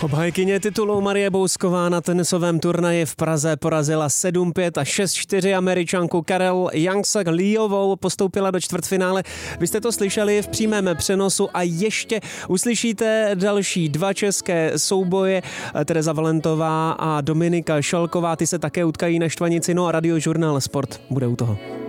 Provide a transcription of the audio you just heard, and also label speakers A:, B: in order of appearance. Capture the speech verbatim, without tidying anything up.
A: Obhájkyně titulu Marie Bousková na tenisovém turnaji v Praze porazila sedm pět a šest čtyři Američanku Karel Youngsak-Leeovou, postoupila do čtvrtfinále. Vy jste to slyšeli v přímém přenosu a ještě uslyšíte další dva české souboje. Tereza Valentová a Dominika Šalková, ty se také utkají na Štvanici, no a Radiožurnál Sport bude u toho.